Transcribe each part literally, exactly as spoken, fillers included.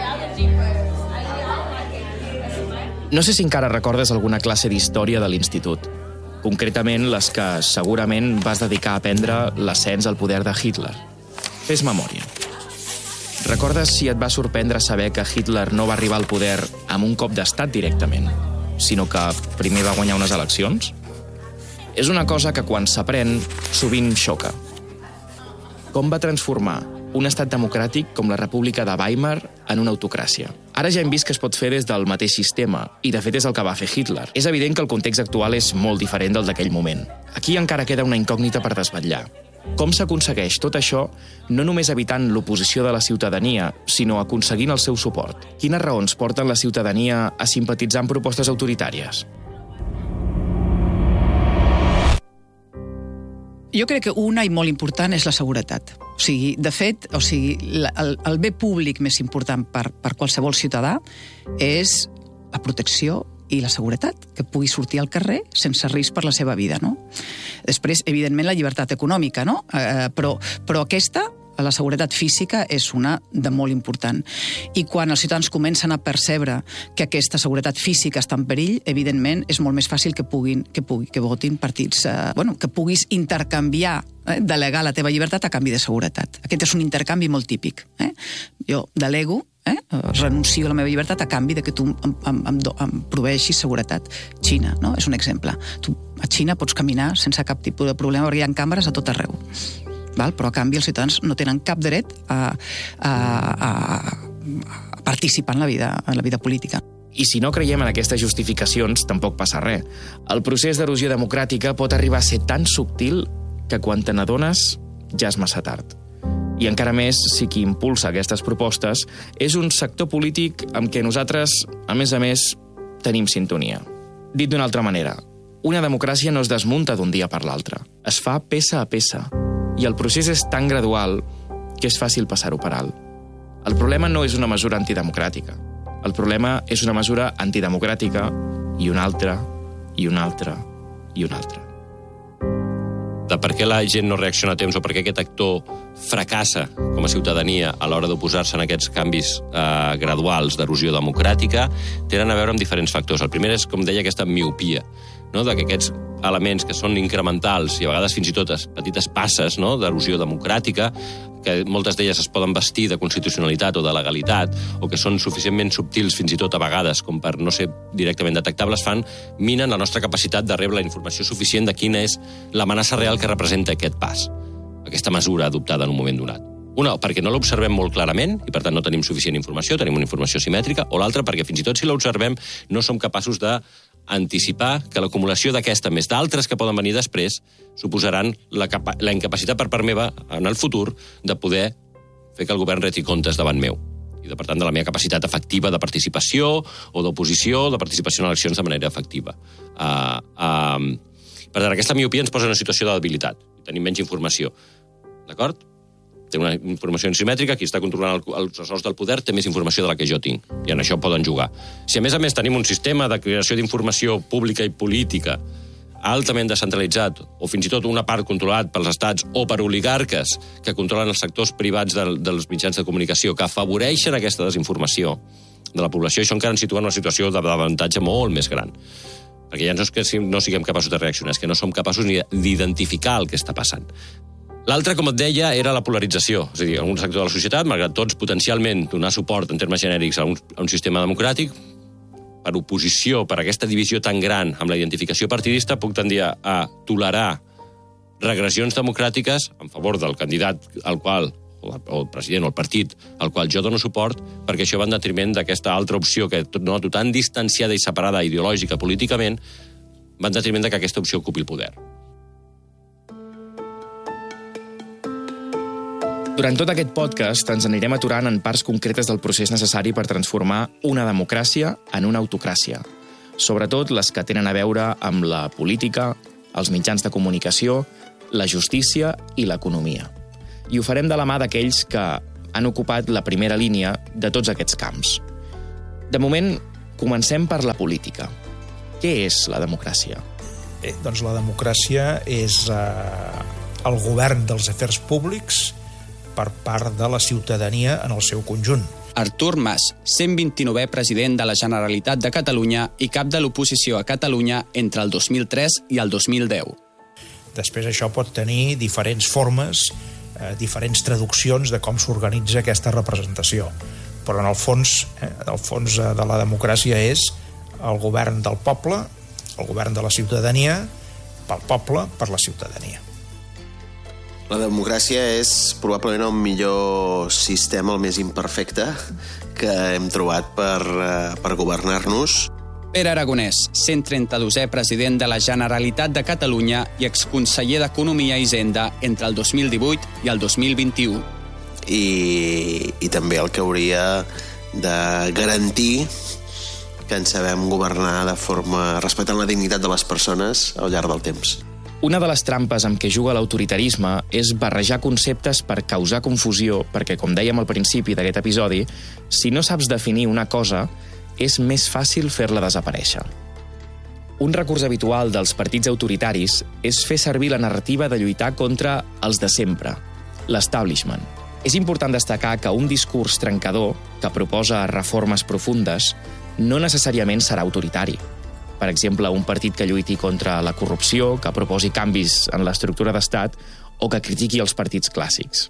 No sé si encara recordes alguna classe d'història de l'institut, concretament les que segurament vas dedicar a aprendre l'ascens al poder de Hitler. Fes memòria. Recordes si et va sorprendre saber que Hitler no va arribar al poder amb un cop d'estat directament, sinó que primer va guanyar unes eleccions? És una cosa que quan s'aprèn sovint xoca. Com va transformar un estat democràtic com la República de Weimar en una autocràcia? Ara ja hem vist que es pot fer des del mateix sistema, i de fet és el que va fer Hitler. És evident que el context actual és molt diferent del d'aquell moment. Aquí encara queda una incògnita per desvetllar. Com s'aconsegueix tot això no només evitant l'oposició de la ciutadania, sinó aconseguint el seu suport? Quines raons porten la ciutadania a simpatitzar amb propostes autoritàries? Jo crec que una i molt important és la seguretat. O sigui, de fet, o sigui, el, el bé públic més important per, per qualsevol ciutadà és la protecció i la seguretat, que pugui sortir al carrer sense risc per la seva vida, no? Després, evidentment, la llibertat econòmica, no? Eh, però, però aquesta, la seguretat física, és una de molt important. I quan els ciutadans comencen a percebre que aquesta seguretat física està en perill, evidentment, és molt més fàcil que puguin, que pugui, que votin partits, eh, bueno, que puguis intercanviar, eh, delegar la teva llibertat a canvi de seguretat. Aquest és un intercanvi molt típic. Eh? Jo delego, eh, renuncio a la meva llibertat a canvi de que tu em, em, em, em proveeixis seguretat. Xina, no? És un exemple. Tu a Xina pots caminar sense cap tipus de problema perquè hi ha càmeres a tot arreu. Val? Però a canvi els ciutadans no tenen cap dret a, a, a, a participar en la vida, en la vida política. I si no creiem en aquestes justificacions, tampoc passa res. El procés d'erosió democràtica pot arribar a ser tan subtil que quan te n'adones ja és massa tard. I encara més si qui impulsa aquestes propostes és un sector polític amb què nosaltres, a més a més, tenim sintonia. Dit d'una altra manera, una democràcia no es desmunta d'un dia per l'altre. Es fa peça a peça. I el procés és tan gradual que és fàcil passar-ho per alt. El problema no és una mesura antidemocràtica. El problema és una mesura antidemocràtica i una altra, i una altra, i una altra. De per què la gent no reacciona a temps o per què aquest actor fracassa com a ciutadania a l'hora d'oposar-se en aquests canvis eh, graduals d'erosió democràtica, tenen a veure amb diferents factors. El primer és, com deia, aquesta miopia, no? De que aquests elements que són incrementals i a vegades fins i tot petites passes, no? D'erosió democràtica, que moltes d'elles es poden vestir de constitucionalitat o de legalitat, o que són suficientment subtils fins i tot a vegades com per no ser directament detectables, fan, minen la nostra capacitat de rebre la informació suficient de quina és l'amenaça real que representa aquest pas, aquesta mesura adoptada en un moment donat. Una, perquè no l'observem molt clarament i per tant no tenim suficient informació, tenim una informació simètrica, o l'altra perquè fins i tot si l'observem no som capaços de anticipar que l'acumulació d'aquesta, més d'altres que poden venir després, suposaran la, capa la incapacitat per part meva, en el futur, de poder fer que el govern reti comptes davant meu. I, de, per tant, de la meva capacitat efectiva de participació o d'oposició, de participació en eleccions de manera efectiva. Uh, uh, per tant, aquesta miopia ens posa en una situació de debilitat. Tenim menys informació. D'acord? Té una informació insimètrica, qui està controlant el, els ressorts del poder té més informació de la que jo tinc, i en això poden jugar. Si a més a més tenim un sistema de creació d'informació pública i política altament descentralitzat, o fins i tot una part controlat pels estats o per oligarques que controlen els sectors privats del, dels mitjans de comunicació, que afavoreixen aquesta desinformació de la població, això encara ens situa en una situació d'avantatge molt més gran. Perquè ja no és que no siguem capaços de reaccionar, és que no som capaços ni d'identificar el que està passant. L'altre, com et deia, era la polarització. És a dir, en un sector de la societat, malgrat tots potencialment donar suport en termes genèrics a un, a un sistema democràtic, per oposició, per aquesta divisió tan gran amb la identificació partidista, puc tendir a tolerar regressions democràtiques en favor del candidat al qual, o el president o el partit al qual jo dono suport, perquè això va en detriment d'aquesta altra opció que noto tan distanciada i separada ideològica políticament, va en detriment de que aquesta opció ocupi el poder. Durant tot aquest podcast ens anirem aturant en parts concretes del procés necessari per transformar una democràcia en una autocràcia, sobretot les que tenen a veure amb la política, els mitjans de comunicació, la justícia i l'economia. I ho farem de la mà d'aquells que han ocupat la primera línia de tots aquests camps. De moment, comencem per la política. Què és la democràcia? Bé, doncs la democràcia és eh, el govern dels afers públics per part de la ciutadania en el seu conjunt. Artur Mas, cent vint-i-novè president de la Generalitat de Catalunya i cap de l'oposició a Catalunya entre el dos mil tres i el dos mil deu. Després això pot tenir diferents formes, eh, diferents traduccions de com s'organitza aquesta representació. Però en el fons, eh, el fons de la democràcia és el govern del poble, el govern de la ciutadania, pel poble, per la ciutadania. La democràcia és probablement el millor sistema, el més imperfecte que hem trobat per, per governar-nos. Pere Aragonès, cent trenta-dosè president de la Generalitat de Catalunya i exconseller d'Economia i Hisenda entre el dos mil divuit i el dos mil vint-i-u. I, i també el que hauria de garantir que en sabem governar de forma respectant la dignitat de les persones al llarg del temps. Una de les trampes amb què juga l'autoritarisme és barrejar conceptes per causar confusió, perquè, com dèiem al principi d'aquest episodi, si no saps definir una cosa, és més fàcil fer-la desaparèixer. Un recurs habitual dels partits autoritaris és fer servir la narrativa de lluitar contra els de sempre, l'establishment. És important destacar que un discurs trencador, que proposa reformes profundes, no necessàriament serà autoritari. Per exemple, un partit que lluiti contra la corrupció, que proposi canvis en l'estructura d'estat o que critiqui els partits clàssics.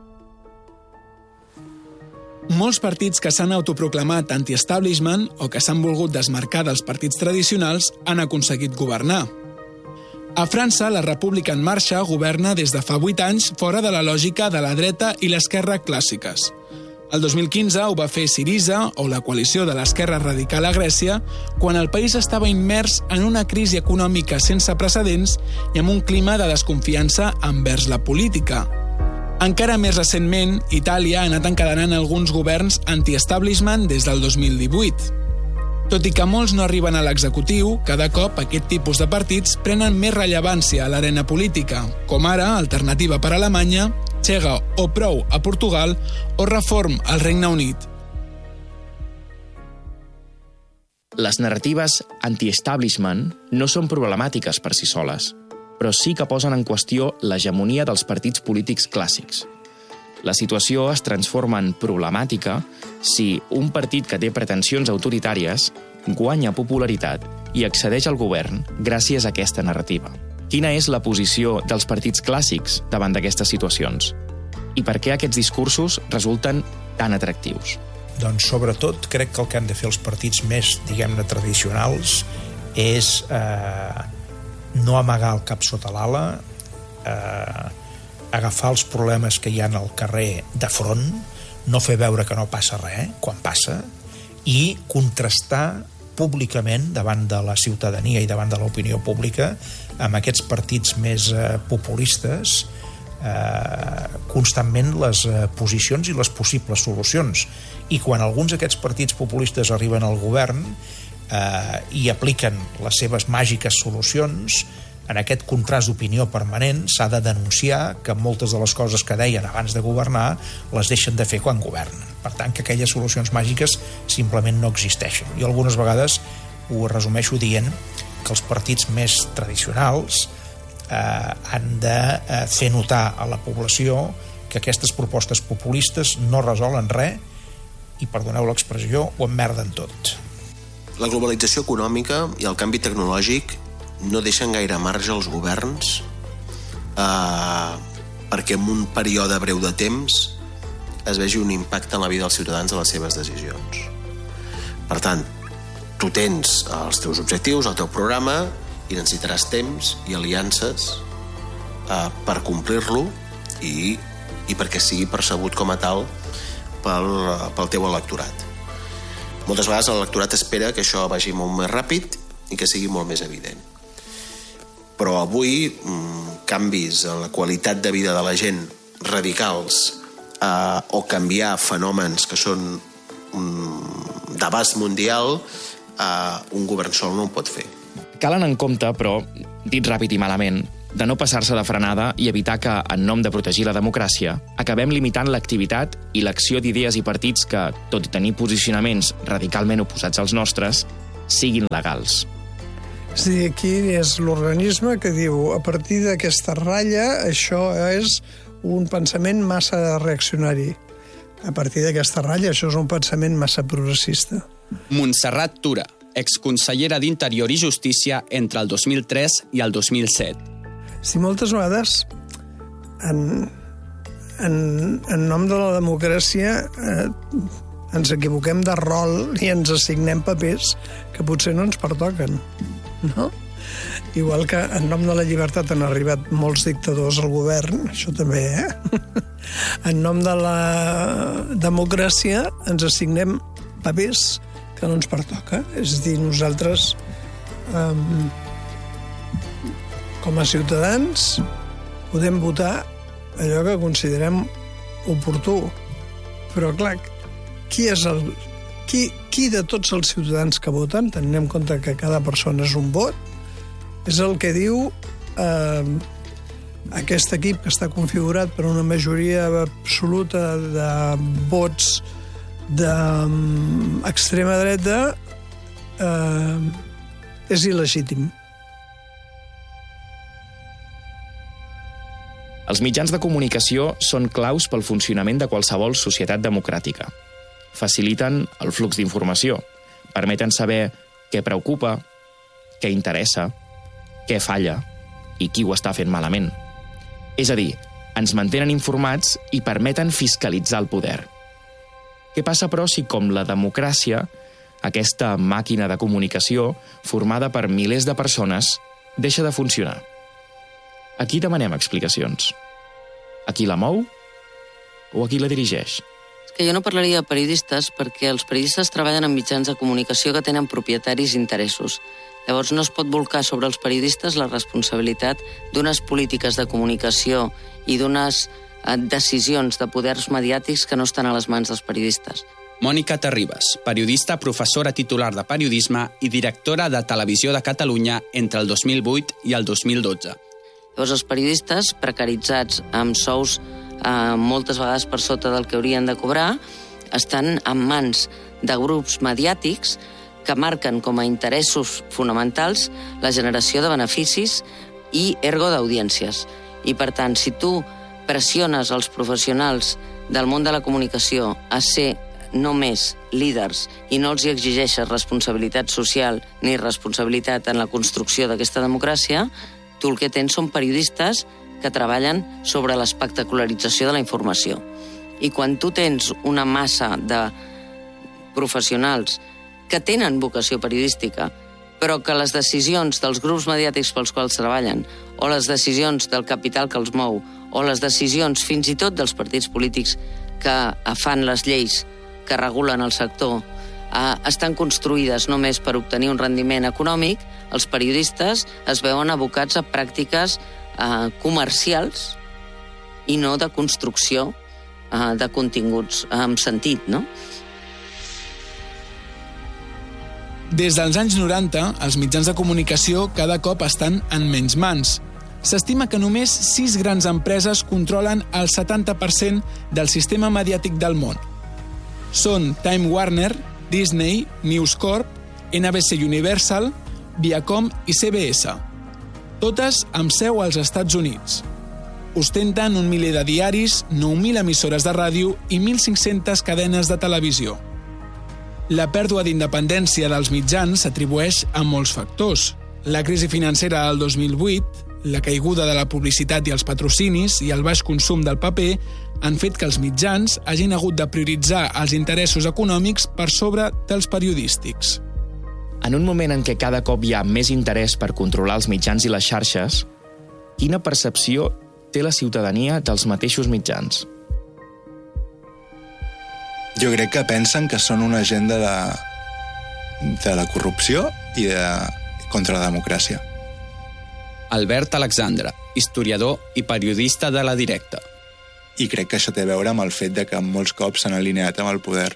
Molts partits que s'han autoproclamat anti-establishment o que s'han volgut desmarcar dels partits tradicionals han aconseguit governar. A França, la República en Marxa governa des de fa vuit anys fora de la lògica de la dreta i l'esquerra clàssiques. El dos mil quinze ho va fer Syriza, o la coalició de l'esquerra radical a Grècia, quan el país estava immers en una crisi econòmica sense precedents i amb un clima de desconfiança envers la política. Encara més recentment, Itàlia ha anat encadenant alguns governs anti-establishment des del dos mil divuit. Tot i que molts no arriben a l'executiu, cada cop aquest tipus de partits prenen més rellevància a l'arena política, com ara Alternativa per Alemanya, Chega o Prou a Portugal o Reform al Regne Unit. Les narratives anti-establishment no són problemàtiques per si soles, però sí que posen en qüestió l'hegemonia dels partits polítics clàssics. La situació es transforma en problemàtica si un partit que té pretensions autoritàries guanya popularitat i accedeix al govern gràcies a aquesta narrativa. Quina és la posició dels partits clàssics davant d'aquestes situacions? I per què aquests discursos resulten tan atractius? Doncs sobretot crec que el que han de fer els partits més, diguem-ne, tradicionals és eh, no amagar el cap sota l'ala, eh, agafar els problemes que hi ha al carrer de front, no fer veure que no passa res quan passa i contrastar públicament davant de la ciutadania i davant de l'opinió pública amb aquests partits més eh, populistes eh, constantment les eh, posicions i les possibles solucions. I quan alguns d'aquests partits populistes arriben al govern eh, i apliquen les seves màgiques solucions, en aquest contrast d'opinió permanent s'ha de denunciar que moltes de les coses que deien abans de governar les deixen de fer quan governen. Per tant, que aquelles solucions màgiques simplement no existeixen. I algunes vegades ho resumeixo dient que els partits més tradicionals eh, han de eh, fer notar a la població que aquestes propostes populistes no resolen res i, perdoneu l'expressió, ho emmerden tot. La globalització econòmica i el canvi tecnològic no deixen gaire marge als governs eh, perquè en un període breu de temps es vegi un impacte en la vida dels ciutadans de les seves decisions. Per tant, tu tens els teus objectius, el teu programa, i necessitaràs temps i aliances eh, per complir-lo i, i perquè sigui percebut com a tal pel, pel teu electorat. Moltes vegades l'electorat espera que això vagi molt més ràpid i que sigui molt més evident. Però avui canvis en la qualitat de vida de la gent radicals eh, o canviar fenòmens que són um, d'abast mundial, eh, un govern sol no ho pot fer. Cal anar en compte, però, dit ràpid i malament, de no passar-se de frenada i evitar que, en nom de protegir la democràcia, acabem limitant l'activitat i l'acció d'idees i partits que, tot i tenir posicionaments radicalment oposats als nostres, siguin legals. És a dir, aquí és l'organisme que diu a partir d'aquesta ratlla això és un pensament massa reaccionari. A partir d'aquesta ratlla, això és un pensament massa progressista. Montserrat Tura, exconsellera d'Interior i Justícia entre el dos mil tres i el dos mil set. Si moltes vegades, en, en, en nom de la democràcia, eh, ens equivoquem de rol i ens assignem papers que potser no ens pertoquen, no? Igual que en nom de la llibertat han arribat molts dictadors al govern, això també, eh? En nom de la democràcia ens assignem papers que no ens pertoca. És a dir, nosaltres, um, com a ciutadans, podem votar allò que considerem oportú. Però, clar, qui és el... Qui, qui de tots els ciutadans que voten, tenint en compte que cada persona és un vot, és el que diu eh, aquest equip que està configurat per una majoria absoluta de vots d'extrema dreta eh, és il·legítim. Els mitjans de comunicació són claus pel funcionament de qualsevol societat democràtica. Faciliten el flux d'informació, permeten saber què preocupa, què interessa, què falla i qui ho està fent malament. És a dir, ens mantenen informats i permeten fiscalitzar el poder. Què passa, però, si, com la democràcia, aquesta màquina de comunicació, formada per milers de persones, deixa de funcionar? A qui demanem explicacions? A qui la mou o a qui la dirigeix? És que jo no parlaria de periodistes perquè els periodistes treballen en mitjans de comunicació que tenen propietaris i interessos. Llavors no es pot volcar sobre els periodistes la responsabilitat d'unes polítiques de comunicació i d'unes decisions de poders mediàtics que no estan a les mans dels periodistes. Mònica Terribas, periodista, professora titular de periodisme i directora de Televisió de Catalunya entre el dos mil vuit i el dos mil dotze. Llavors els periodistes, precaritzats amb sous eh, moltes vegades per sota del que haurien de cobrar, estan en mans de grups mediàtics que marquen com a interessos fonamentals la generació de beneficis i ergo d'audiències. I, per tant, si tu pressiones els professionals del món de la comunicació a ser només líders i no els hi exigeixes responsabilitat social ni responsabilitat en la construcció d'aquesta democràcia, tu el que tens són periodistes que treballen sobre l'espectacularització de la informació. I quan tu tens una massa de professionals que tenen vocació periodística, però que les decisions dels grups mediàtics pels quals treballen, o les decisions del capital que els mou, o les decisions fins i tot dels partits polítics que fan les lleis que regulen el sector, eh, estan construïdes només per obtenir un rendiment econòmic, els periodistes es veuen abocats a pràctiques eh, comercials i no de construcció eh, de continguts amb sentit, no? Des dels anys noranta, els mitjans de comunicació cada cop estan en menys mans. S'estima que només sis grans empreses controlen el setanta per cent del sistema mediàtic del món. Són Time Warner, Disney, News Corp, N B C Universal, Viacom i C B S. Totes amb seu als Estats Units. Ostenten un miler de diaris, nou mil emissores de ràdio i mil cinc-centes cadenes de televisió. La pèrdua d'independència dels mitjans s'atribueix a molts factors. La crisi financera del dos mil vuit, la caiguda de la publicitat i els patrocinis i el baix consum del paper han fet que els mitjans hagin hagut de prioritzar els interessos econòmics per sobre dels periodístics. En un moment en què cada cop hi ha més interès per controlar els mitjans i les xarxes, quina percepció té la ciutadania dels mateixos mitjans? Jo crec que pensen que són una agenda de, de la corrupció i de, contra la democràcia. Albert Alexandre, historiador i periodista de La Directa. I crec que això té a veure amb el fet de que molts cops s'han alineat amb el poder.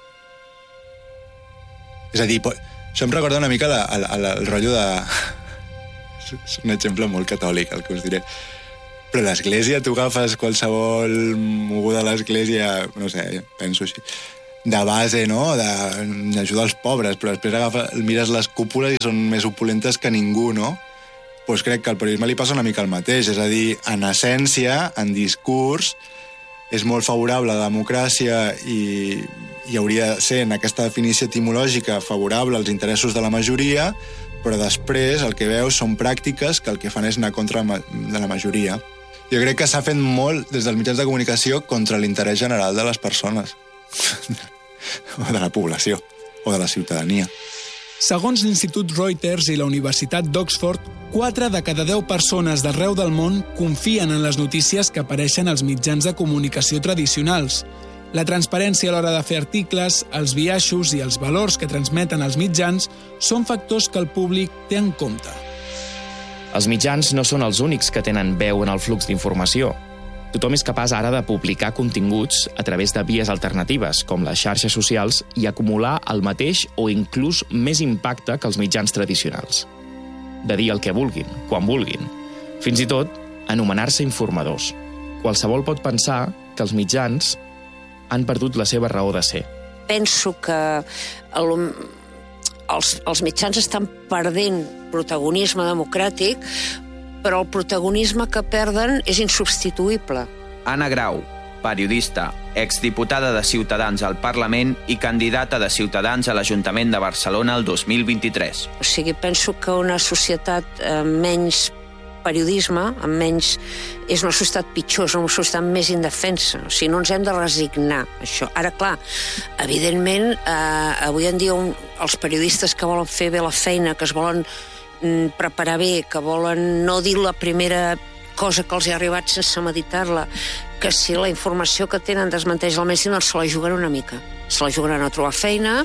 És a dir, això em recorda una mica la, el, el, el rotllo de... És un exemple molt catòlic, el que us diré. Però l'Església, tu agafes qualsevol moguda a l'Església, no sé, penso així, de base, no?, d'ajudar els pobres, però després agafes, mires les cúpules i són més opulentes que ningú, no? doncs crec que al periodisme li passa una mica el mateix. És a dir, en essència, en discurs, és molt favorable a la democràcia i, i hauria de ser, en aquesta definició etimològica, favorable als interessos de la majoria, però després el que veus són pràctiques que el que fan és anar contra de la majoria. Jo crec que s'ha fet molt des dels mitjans de comunicació contra l'interès general de les persones, o de la població, o de la ciutadania. Segons l'Institut Reuters i la Universitat d'Oxford, quatre de cada deu persones d'arreu del món confien en les notícies que apareixen als mitjans de comunicació tradicionals. La transparència a l'hora de fer articles, els biaixos i els valors que transmeten els mitjans són factors que el públic té en compte. Els mitjans no són els únics que tenen veu en el flux d'informació. Tothom és capaç ara de publicar continguts a través de vies alternatives, com les xarxes socials, i acumular el mateix o inclús més impacte que els mitjans tradicionals. De dir el que vulguin, quan vulguin. Fins i tot, anomenar-se informadors. Qualsevol pot pensar que els mitjans han perdut la seva raó de ser. Penso que el, els, els mitjans estan perdent protagonisme democràtic, però el protagonisme que perden és insubstituïble. Anna Grau, periodista, exdiputada de Ciutadans al Parlament i candidata de Ciutadans a l'Ajuntament de Barcelona el dos mil vint-i-tres. O sigui, penso que una societat amb menys periodisme, amb menys... és una societat pitjor, és una societat més indefensa. O sigui, no ens hem de resignar a això. Ara, clar, evidentment, eh, avui en dia un, els periodistes que volen fer bé la feina, que es volen preparar bé, que volen no dir la primera cosa que els ha arribat sense meditar-la, que si la informació que tenen desmenteix el mestre, doncs se la juguen una mica. Se la juguen a trobar feina,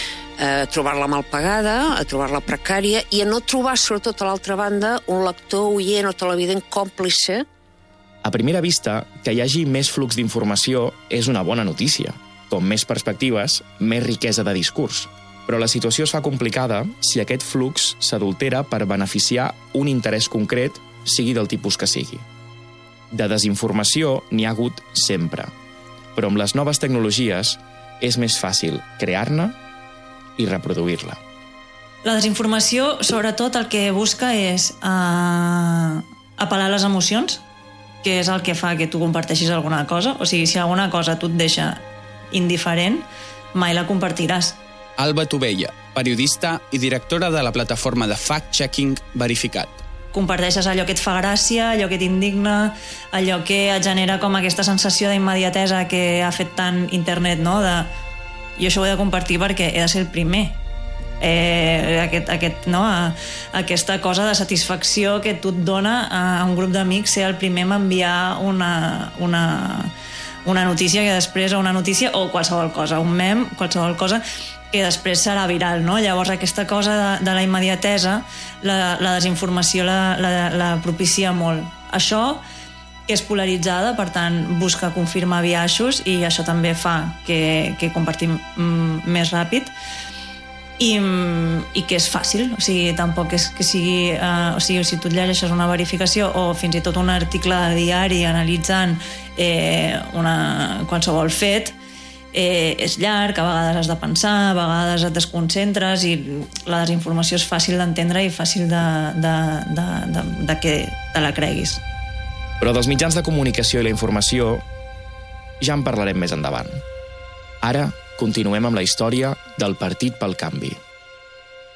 a trobar-la mal pagada, a trobar-la precària, i a no trobar, sobretot a l'altra banda, un lector oient o televident còmplice. A primera vista, que hi hagi més flux d'informació és una bona notícia. Com més perspectives, més riquesa de discurs. Però la situació es fa complicada si aquest flux s'adultera per beneficiar un interès concret, sigui del tipus que sigui. De desinformació n'hi ha hagut sempre, però amb les noves tecnologies és més fàcil crear-ne i reproduir-la. La desinformació, sobretot, el que busca és eh, apel·lar a les emocions, que és el que fa que tu comparteixis alguna cosa. O sigui, si alguna cosa tu et deixa indiferent, mai la compartiràs. Alba Tovella, periodista i directora de la plataforma de fact-checking Verificat. Comparteixes allò que et fa gràcia, allò que t'indigna, allò que et genera com aquesta sensació d'immediatesa que ha fet tant internet, no? De, jo això ho he de compartir perquè he de ser el primer. Eh, aquest, aquest, no? Aquesta cosa de satisfacció que tu et dona a un grup d'amics ser el primer a enviar una... una una notícia que després, o una notícia, o qualsevol cosa, un mem, qualsevol cosa, que després serà viral, no? Llavors aquesta cosa de, de la immediatesa, la, la desinformació la, la, la propicia molt. Això que és polaritzada, per tant, busca confirmar biaixos i això també fa que, que compartim mm, més ràpid i, i que és fàcil, o sigui, tampoc és que sigui, eh, o sigui, si tu et llegeixes una verificació o fins i tot un article de diari analitzant eh, una, qualsevol fet, eh, és llarg, a vegades has de pensar, a vegades et desconcentres i la desinformació és fàcil d'entendre i fàcil de, de, de, de, de que te la creguis. Però dels mitjans de comunicació i la informació ja en parlarem més endavant. Ara continuem amb la història del Partit pel Canvi.